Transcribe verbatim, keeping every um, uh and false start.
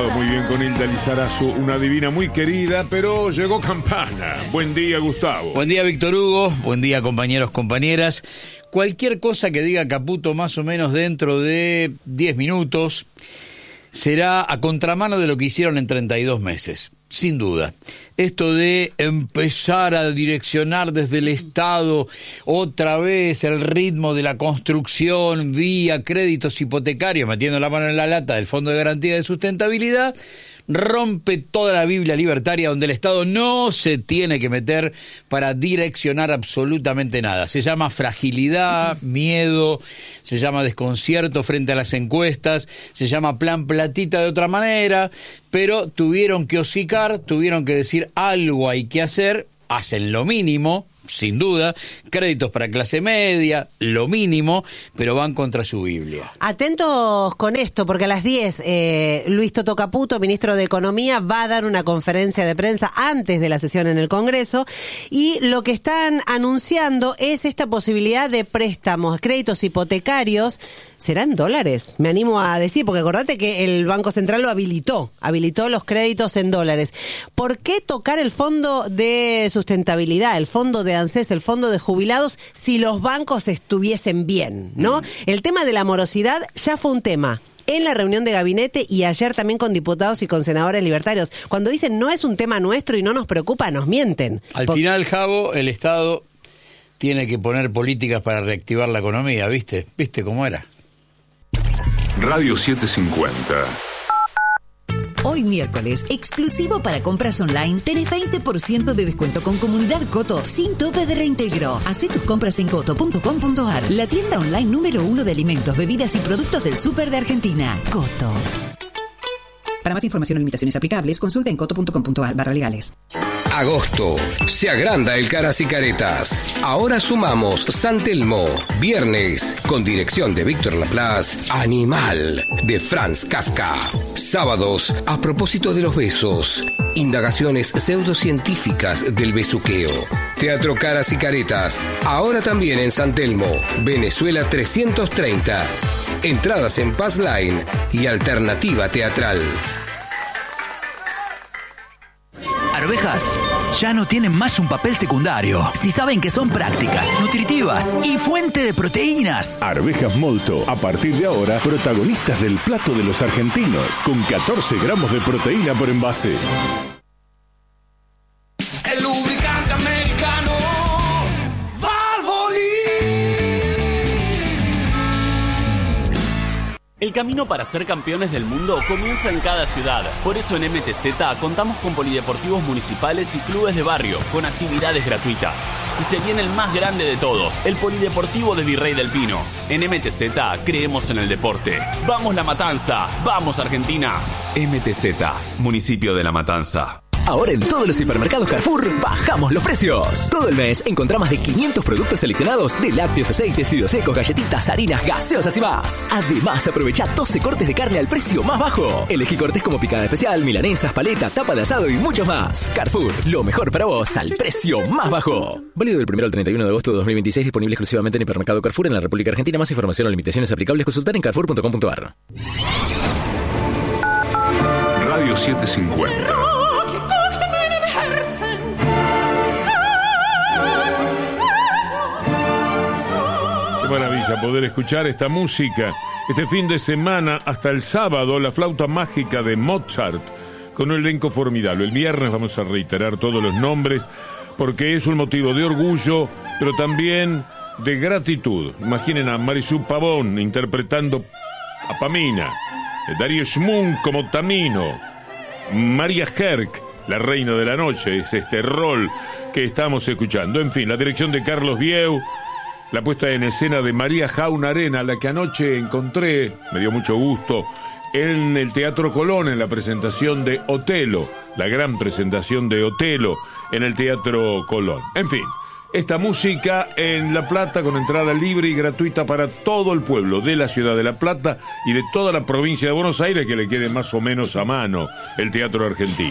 pasado muy bien con Hilda Lizarazu, una divina muy querida, pero llegó Campana. Buen día, Gustavo. Buen día, Víctor Hugo. Buen día, compañeros, compañeras. Cualquier cosa que diga Caputo más o menos dentro de diez minutos será a contramano de lo que hicieron en treinta y dos meses. Sin duda. Esto de empezar a direccionar desde el Estado otra vez el ritmo de la construcción vía créditos hipotecarios, metiendo la mano en la lata del Fondo de Garantía de Sustentabilidad, rompe toda la Biblia libertaria donde el Estado no se tiene que meter para direccionar absolutamente nada. Se llama fragilidad, miedo, se llama desconcierto frente a las encuestas, se llama plan platita de otra manera, pero tuvieron que hocicar, tuvieron que decir algo hay que hacer, hacen lo mínimo, sin duda, créditos para clase media, lo mínimo, pero van contra su Biblia. Atentos con esto, porque a las diez, eh, Luis Toto Caputo, ministro de Economía, va a dar una conferencia de prensa antes de la sesión en el Congreso, y lo que están anunciando es esta posibilidad de préstamos, créditos hipotecarios, será en dólares, me animo a decir, porque acordate que el Banco Central lo habilitó, habilitó los créditos en dólares. ¿Por qué tocar el Fondo de Sustentabilidad, el Fondo de ANSES, el Fondo de Jubilados, si los bancos estuviesen bien, ¿no? Mm. El tema de la morosidad ya fue un tema en la reunión de gabinete y ayer también con diputados y con senadores libertarios. Cuando dicen no es un tema nuestro y no nos preocupa, nos mienten. Al Por... final, Javo, el Estado tiene que poner políticas para reactivar la economía, ¿viste? ¿Viste cómo era? Radio setecientos cincuenta. Hoy miércoles, exclusivo para compras online, tenés veinte por ciento de descuento con Comunidad Coto, sin tope de reintegro. Hacé tus compras en coto punto com punto ar, la tienda online número uno de alimentos, bebidas y productos del súper de Argentina. Coto. Para más información o limitaciones aplicables, consulta en coto punto com punto ar barra legales. Agosto. Se agranda el Caras y Caretas. Ahora sumamos San Telmo. Viernes, con dirección de Víctor Laplace, Animal, de Franz Kafka. Sábados, a propósito de los besos. Indagaciones pseudocientíficas del besuqueo. Teatro Caras y Caretas. Ahora también en San Telmo. Venezuela trescientos treinta. Entradas en Pass Line y Alternativa Teatral. Arvejas ya no tienen más un papel secundario. Si saben que son prácticas, nutritivas y fuente de proteínas. Arvejas Molto, a partir de ahora, protagonistas del plato de los argentinos, con catorce gramos de proteína por envase. El lubricante americano Valvoline. El camino para ser campeones del mundo comienza en cada ciudad. Por eso en M T Z contamos con polideportivos municipales y clubes de barrio, con actividades gratuitas. Y se viene el más grande de todos, el Polideportivo de Virrey del Pino. En M T Z creemos en el deporte. ¡Vamos La Matanza! ¡Vamos Argentina! M T Z, municipio de La Matanza. Ahora en todos los supermercados Carrefour bajamos los precios. Todo el mes encontrá más de quinientos productos seleccionados de lácteos, aceites, fideos secos, galletitas, harinas, gaseosas y más. Además, aprovecha doce cortes de carne al precio más bajo. Elegí cortes como picada especial, milanesas, paleta, tapa de asado y muchos más. Carrefour, lo mejor para vos al precio más bajo. Válido del primero al treinta y uno de agosto de dos mil veintiséis, disponible exclusivamente en hipermercado Carrefour en la República Argentina. Más información o limitaciones aplicables consultar en carrefour punto com punto ar. Radio setecientos cincuenta. Qué maravilla poder escuchar esta música. Este fin de semana, hasta el sábado, la flauta mágica de Mozart, con un elenco formidable. El viernes vamos a reiterar todos los nombres, porque es un motivo de orgullo, pero también de gratitud. Imaginen a Marisú Pavón interpretando a Pamina, Darío Schmung como Tamino, María Herc, la reina de la noche, es este rol que estamos escuchando. En fin, la dirección de Carlos Vieu, la puesta en escena de María Jauna Arena, la que anoche encontré, me dio mucho gusto, en el Teatro Colón, en la presentación de Otelo, la gran presentación de Otelo en el Teatro Colón. En fin, esta música en La Plata con entrada libre y gratuita para todo el pueblo de la ciudad de La Plata y de toda la provincia de Buenos Aires, que le quede más o menos a mano el Teatro Argentino.